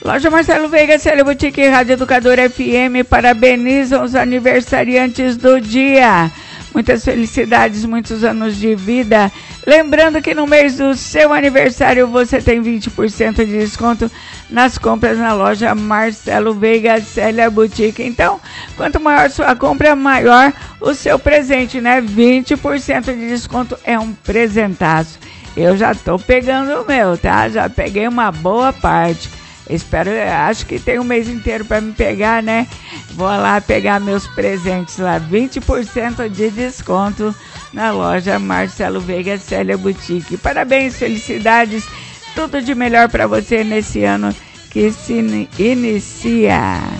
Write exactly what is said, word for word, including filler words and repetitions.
Loja Marcelo Veiga, Célia Boutique e Rádio Educador F M parabenizam os aniversariantes do dia. Muitas felicidades, muitos anos de vida. Lembrando que no mês do seu aniversário você tem vinte por cento de desconto nas compras na loja Marcelo Veiga, Célia Boutique. Então, quanto maior sua compra, maior o seu presente, né? vinte por cento de desconto é um presentaço. Eu já tô pegando o meu, tá? Já peguei uma boa parte. Espero, acho que tem um mês inteiro para me pegar, né? Vou lá pegar meus presentes lá. vinte por cento de desconto na loja Marcelo Veiga, Célia Boutique. Parabéns, felicidades, tudo de melhor para você nesse ano que se inicia.